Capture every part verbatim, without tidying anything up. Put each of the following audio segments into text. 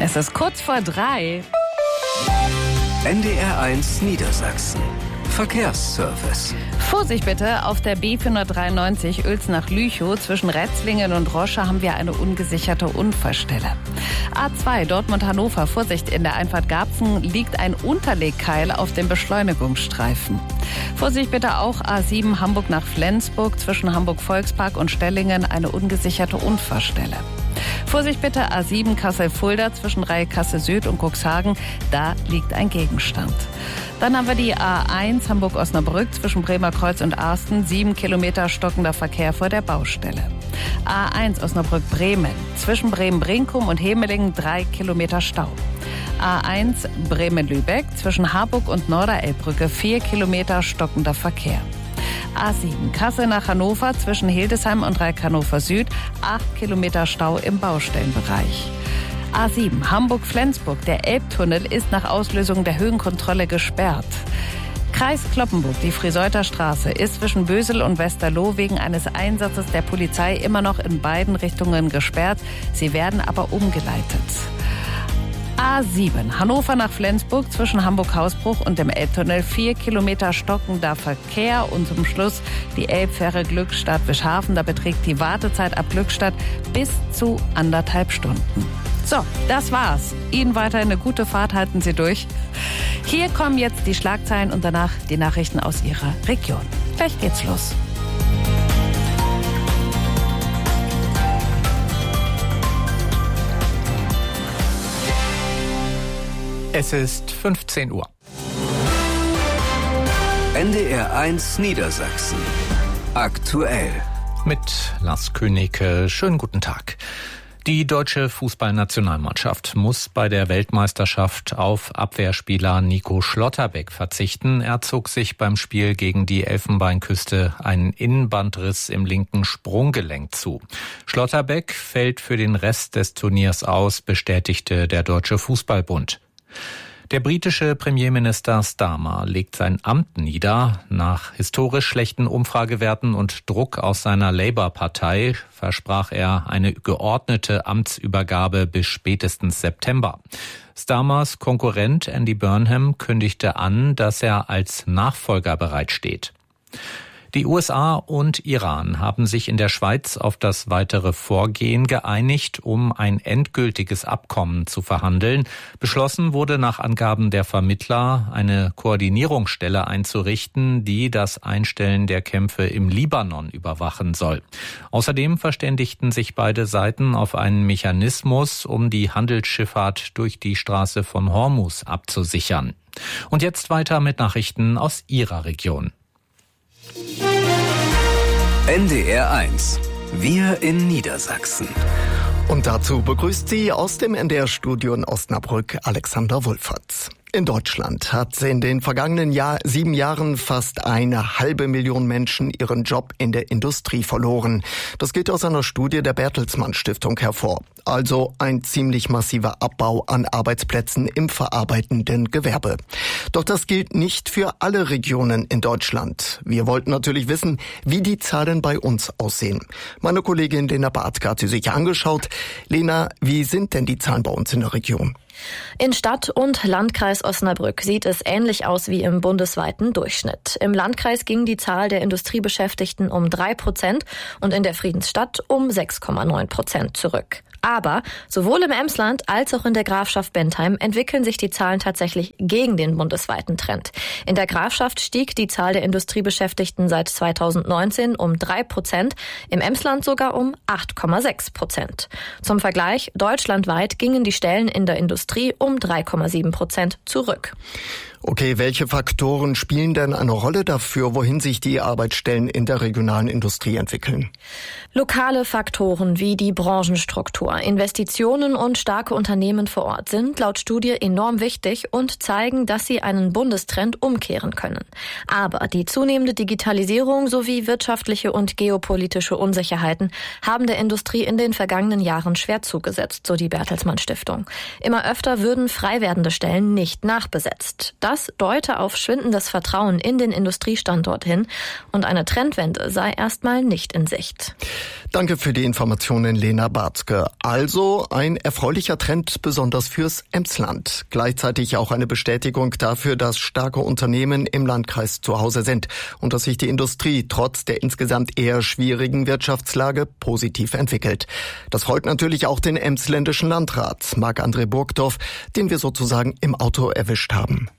Es ist kurz vor drei. N D R eins Niedersachsen. Verkehrsservice. Vorsicht bitte, auf der B vierhundertdreiundneunzig Oelz nach Lüchow zwischen Retzlingen und Rosche haben wir eine ungesicherte Unfallstelle. A zwei Dortmund-Hannover, Vorsicht, in der Einfahrt Garbsen liegt ein Unterlegkeil auf dem Beschleunigungsstreifen. Vorsicht bitte auch A sieben Hamburg nach Flensburg zwischen Hamburg-Volkspark und Stellingen eine ungesicherte Unfallstelle. Vorsicht bitte A sieben Kassel-Fulda zwischen Reihe Kassel Süd und Cuxhagen, da liegt ein Gegenstand. Dann haben wir die A eins Hamburg-Osnabrück zwischen Bremerkreuz und Arsten, sieben Kilometer stockender Verkehr vor der Baustelle. A eins Osnabrück-Bremen zwischen Bremen-Brinkum und Hemelingen, drei Kilometer Stau. A eins Bremen-Lübeck zwischen Harburg und Norderelbbrücke, vier Kilometer stockender Verkehr. A sieben Kassel nach Hannover zwischen Hildesheim und Reik Hannover Süd, acht Kilometer Stau im Baustellenbereich. A sieben Hamburg-Flensburg, der Elbtunnel ist nach Auslösung der Höhenkontrolle gesperrt. Kreis Cloppenburg, die Friseuther Straße, ist zwischen Bösel und Westerloh wegen eines Einsatzes der Polizei immer noch in beiden Richtungen gesperrt. Sie werden aber umgeleitet. A sieben Hannover nach Flensburg zwischen Hamburg-Hausbruch und dem Elbtunnel, vier Kilometer stockender Verkehr. Und zum Schluss die Elbfähre Glückstadt-Wischhafen. Da beträgt die Wartezeit ab Glückstadt bis zu anderthalb Stunden. So, das war's. Ihnen weiter eine gute Fahrt, halten Sie durch. Hier kommen jetzt die Schlagzeilen und danach die Nachrichten aus Ihrer Region. Gleich geht's los. Es ist fünfzehn Uhr. N D R eins Niedersachsen. Aktuell. Mit Lars Königke. Schönen guten Tag. Die deutsche Fußballnationalmannschaft muss bei der Weltmeisterschaft auf Abwehrspieler Nico Schlotterbeck verzichten. Er zog sich beim Spiel gegen die Elfenbeinküste einen Innenbandriss im linken Sprunggelenk zu. Schlotterbeck fällt für den Rest des Turniers aus, bestätigte der Deutsche Fußballbund. Der britische Premierminister Starmer legt sein Amt nieder. Nach historisch schlechten Umfragewerten und Druck aus seiner Labour-Partei versprach er eine geordnete Amtsübergabe bis spätestens September. Starmers Konkurrent Andy Burnham kündigte an, dass er als Nachfolger bereitsteht. Die U S A und Iran haben sich in der Schweiz auf das weitere Vorgehen geeinigt, um ein endgültiges Abkommen zu verhandeln. Beschlossen wurde nach Angaben der Vermittler, eine Koordinierungsstelle einzurichten, die das Einstellen der Kämpfe im Libanon überwachen soll. Außerdem verständigten sich beide Seiten auf einen Mechanismus, um die Handelsschifffahrt durch die Straße von Hormuz abzusichern. Und jetzt weiter mit Nachrichten aus Ihrer Region. N D R eins. Wir in Niedersachsen. Und dazu begrüßt Sie aus dem N D R-Studio in Osnabrück Alexander Wulfert. In Deutschland hat in den vergangenen Jahr, sieben Jahren fast eine halbe Million Menschen ihren Job in der Industrie verloren. Das geht aus einer Studie der Bertelsmann Stiftung hervor. Also ein ziemlich massiver Abbau an Arbeitsplätzen im verarbeitenden Gewerbe. Doch das gilt nicht für alle Regionen in Deutschland. Wir wollten natürlich wissen, wie die Zahlen bei uns aussehen. Meine Kollegin Lena Bartke hat sie sich angeschaut. Lena, wie sind denn die Zahlen bei uns in der Region? In Stadt und Landkreis Osnabrück sieht es ähnlich aus wie im bundesweiten Durchschnitt. Im Landkreis ging die Zahl der Industriebeschäftigten um drei Prozent und in der Friedensstadt um sechs Komma neun Prozent zurück. Aber sowohl im Emsland als auch in der Grafschaft Bentheim entwickeln sich die Zahlen tatsächlich gegen den bundesweiten Trend. In der Grafschaft stieg die Zahl der Industriebeschäftigten seit zweitausendneunzehn um drei Prozent, im Emsland sogar um acht Komma sechs Prozent. Zum Vergleich, deutschlandweit gingen die Stellen in der Industrie um drei Komma sieben Prozent zurück. Okay, welche Faktoren spielen denn eine Rolle dafür, wohin sich die Arbeitsstellen in der regionalen Industrie entwickeln? Lokale Faktoren wie die Branchenstruktur, Investitionen und starke Unternehmen vor Ort sind laut Studie enorm wichtig und zeigen, dass sie einen Bundestrend umkehren können. Aber die zunehmende Digitalisierung sowie wirtschaftliche und geopolitische Unsicherheiten haben der Industrie in den vergangenen Jahren schwer zugesetzt, so die Bertelsmann Stiftung. Immer öfter würden frei werdende Stellen nicht nachbesetzt. Das deute auf schwindendes Vertrauen in den Industriestandort hin und eine Trendwende sei erstmal nicht in Sicht. Danke für die Informationen, Lena Bartke. Also ein erfreulicher Trend, besonders fürs Emsland. Gleichzeitig auch eine Bestätigung dafür, dass starke Unternehmen im Landkreis zu Hause sind und dass sich die Industrie trotz der insgesamt eher schwierigen Wirtschaftslage positiv entwickelt. Das freut natürlich auch den emsländischen Landrat, Marc-André Burgdorf, den wir sozusagen im Auto erwischt haben.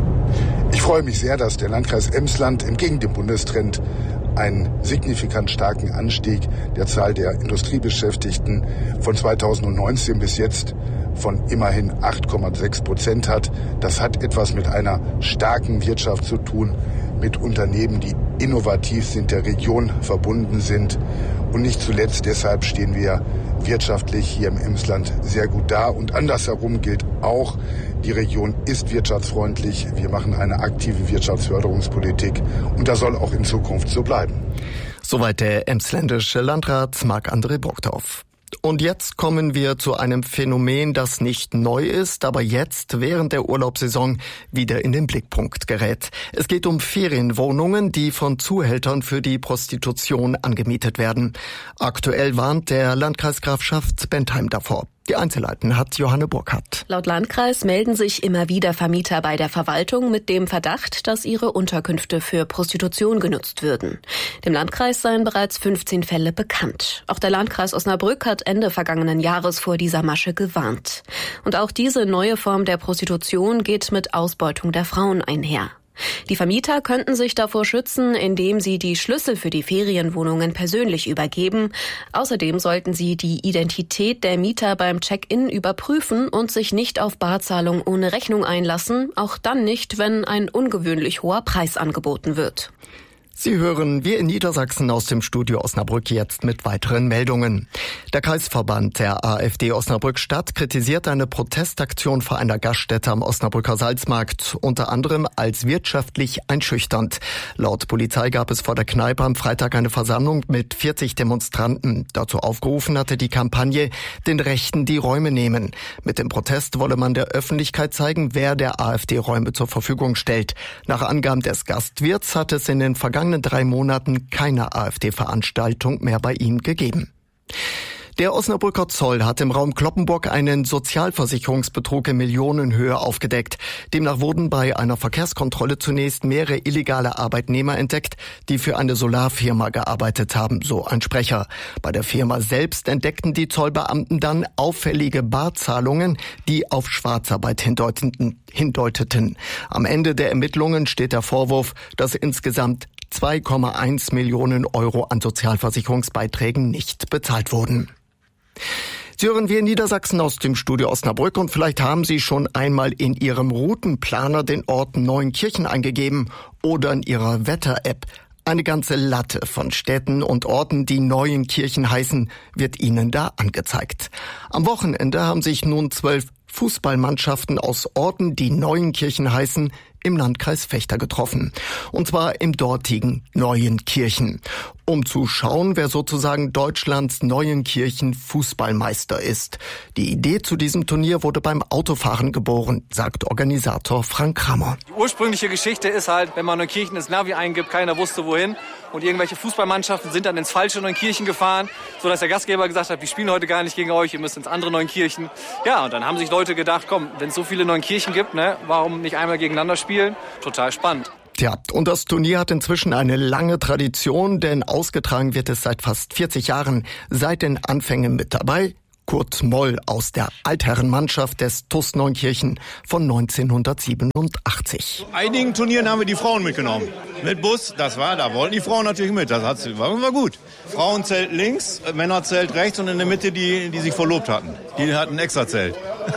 Ich freue mich sehr, dass der Landkreis Emsland entgegen dem Bundestrend einen signifikant starken Anstieg der Zahl der Industriebeschäftigten von zweitausendneunzehn bis jetzt von immerhin acht Komma sechs Prozent hat. Das hat etwas mit einer starken Wirtschaft zu tun, mit Unternehmen, die innovativ sind, der Region verbunden sind. Und nicht zuletzt deshalb stehen wir wirtschaftlich hier im Emsland sehr gut da. Und andersherum gilt auch, die Region ist wirtschaftsfreundlich. Wir machen eine aktive Wirtschaftsförderungspolitik und das soll auch in Zukunft so bleiben. Soweit der emsländische Landrat Marc-André Burgdorf. Und jetzt kommen wir zu einem Phänomen, das nicht neu ist, aber jetzt während der Urlaubssaison wieder in den Blickpunkt gerät. Es geht um Ferienwohnungen, die von Zuhältern für die Prostitution angemietet werden. Aktuell warnt der Landkreis Grafschaft Bentheim davor. Die Einzelheiten hat Johanne Burkhardt. Laut Landkreis melden sich immer wieder Vermieter bei der Verwaltung mit dem Verdacht, dass ihre Unterkünfte für Prostitution genutzt würden. Dem Landkreis seien bereits fünfzehn Fälle bekannt. Auch der Landkreis Osnabrück hat Ende vergangenen Jahres vor dieser Masche gewarnt. Und auch diese neue Form der Prostitution geht mit Ausbeutung der Frauen einher. Die Vermieter könnten sich davor schützen, indem sie die Schlüssel für die Ferienwohnungen persönlich übergeben. Außerdem sollten sie die Identität der Mieter beim Check-in überprüfen und sich nicht auf Barzahlung ohne Rechnung einlassen, auch dann nicht, wenn ein ungewöhnlich hoher Preis angeboten wird. Sie hören Wir in Niedersachsen aus dem Studio Osnabrück jetzt mit weiteren Meldungen. Der Kreisverband der AfD Osnabrück-Stadt kritisiert eine Protestaktion vor einer Gaststätte am Osnabrücker Salzmarkt, unter anderem als wirtschaftlich einschüchternd. Laut Polizei gab es vor der Kneipe am Freitag eine Versammlung mit vierzig Demonstranten. Dazu aufgerufen hatte die Kampagne "Den Rechten die Räume nehmen". Mit dem Protest wolle man der Öffentlichkeit zeigen, wer der AfD Räume zur Verfügung stellt. Nach Angaben des Gastwirts hat es in den vergangenen drei Monaten keine AfD-Veranstaltung mehr bei ihm gegeben. Der Osnabrücker Zoll hat im Raum Cloppenburg einen Sozialversicherungsbetrug in Millionenhöhe aufgedeckt. Demnach wurden bei einer Verkehrskontrolle zunächst mehrere illegale Arbeitnehmer entdeckt, die für eine Solarfirma gearbeitet haben, so ein Sprecher. Bei der Firma selbst entdeckten die Zollbeamten dann auffällige Barzahlungen, die auf Schwarzarbeit hindeuteten. hindeuteten. Am Ende der Ermittlungen steht der Vorwurf, dass insgesamt zwei Komma eins Millionen Euro an Sozialversicherungsbeiträgen nicht bezahlt wurden. Sie hören Wir in Niedersachsen aus dem Studio Osnabrück und vielleicht haben Sie schon einmal in Ihrem Routenplaner den Ort Neuenkirchen eingegeben oder in Ihrer Wetter-App. Eine ganze Latte von Städten und Orten, die Neuenkirchen heißen, wird Ihnen da angezeigt. Am Wochenende haben sich nun zwölf Fußballmannschaften aus Orten, die Neuenkirchen heißen, im Landkreis Vechta getroffen. Und zwar im dortigen Neuenkirchen. Um zu schauen, wer sozusagen Deutschlands Neuenkirchen Fußballmeister ist. Die Idee zu diesem Turnier wurde beim Autofahren geboren, sagt Organisator Frank Kramer. Die ursprüngliche Geschichte ist halt, wenn man Neunkirchen ins Navi eingibt, keiner wusste wohin. Und irgendwelche Fußballmannschaften sind dann ins falsche Neunkirchen gefahren, sodass der Gastgeber gesagt hat, wir spielen heute gar nicht gegen euch, ihr müsst ins andere Neunkirchen. Ja, und dann haben sich Leute gedacht, komm, wenn es so viele Neunkirchen gibt, ne, warum nicht einmal gegeneinander spielen? Total spannend. Tja, und das Turnier hat inzwischen eine lange Tradition, denn ausgetragen wird es seit fast vierzig Jahren, seit den Anfängen mit dabei Kurt Moll aus der Altherrenmannschaft des T U S Neunkirchen von neunzehnhundertsiebenundachtzig. Zu einigen Turnieren haben wir die Frauen mitgenommen. Mit Bus, das war, da wollten die Frauen natürlich mit. Das hat, war, war gut. Frauenzelt links, Männerzelt rechts und in der Mitte die, die sich verlobt hatten. Die hatten ein Extrazelt.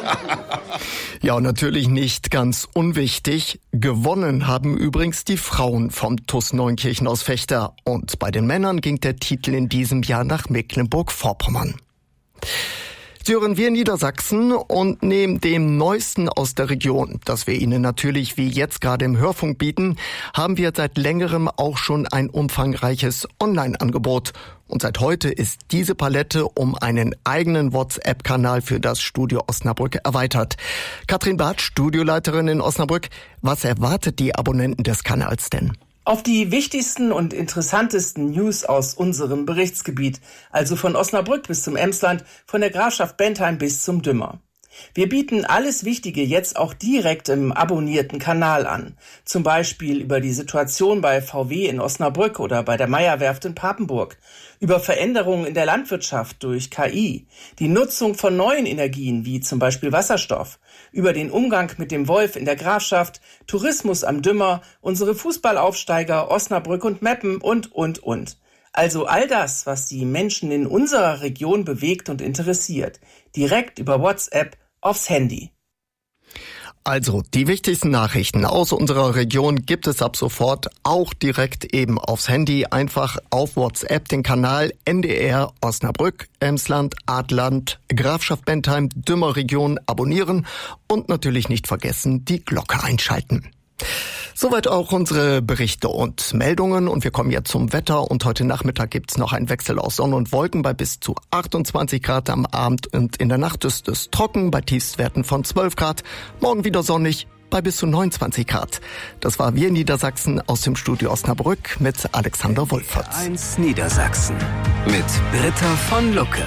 Ja, und natürlich nicht ganz unwichtig. Gewonnen haben übrigens die Frauen vom T U S Neunkirchen aus Vechta. Und bei den Männern ging der Titel in diesem Jahr nach Mecklenburg-Vorpommern. Sie hören Wir Niedersachsen und neben dem Neuesten aus der Region, das wir Ihnen natürlich wie jetzt gerade im Hörfunk bieten, haben wir seit längerem auch schon ein umfangreiches Online-Angebot. Und seit heute ist diese Palette um einen eigenen WhatsApp-Kanal für das Studio Osnabrück erweitert. Katrin Barth, Studioleiterin in Osnabrück, was erwartet die Abonnenten des Kanals denn? Auf die wichtigsten und interessantesten News aus unserem Berichtsgebiet, also von Osnabrück bis zum Emsland, von der Grafschaft Bentheim bis zum Dümmer. Wir bieten alles Wichtige jetzt auch direkt im abonnierten Kanal an. Zum Beispiel über die Situation bei V W in Osnabrück oder bei der Meyer-Werft in Papenburg, über Veränderungen in der Landwirtschaft durch K I, die Nutzung von neuen Energien wie zum Beispiel Wasserstoff, über den Umgang mit dem Wolf in der Grafschaft, Tourismus am Dümmer, unsere Fußballaufsteiger Osnabrück und Meppen und, und, und. Also all das, was die Menschen in unserer Region bewegt und interessiert, direkt über WhatsApp aufs Handy. Also, die wichtigsten Nachrichten aus unserer Region gibt es ab sofort auch direkt eben aufs Handy. Einfach auf WhatsApp den Kanal N D R Osnabrück, Emsland, Adland, Grafschaft Bentheim, Dümmer Region abonnieren und natürlich nicht vergessen, die Glocke einschalten. Soweit auch unsere Berichte und Meldungen und wir kommen jetzt zum Wetter und heute Nachmittag gibt's noch einen Wechsel aus Sonne und Wolken bei bis zu achtundzwanzig Grad am Abend und in der Nacht ist es trocken bei Tiefstwerten von zwölf Grad. Morgen wieder sonnig bei bis zu neunundzwanzig Grad. Das war Wir Niedersachsen aus dem Studio Osnabrück mit Alexander Wolferts. eins Niedersachsen mit Britta von Lucke.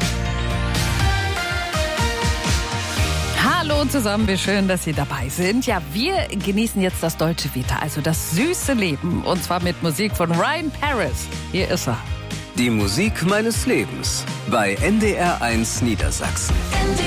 Hallo zusammen, wie schön, dass Sie dabei sind. Ja, wir genießen jetzt das deutsche Wetter, also das süße Leben. Und zwar mit Musik von Ryan Paris. Hier ist er. Die Musik meines Lebens bei N D R eins Niedersachsen.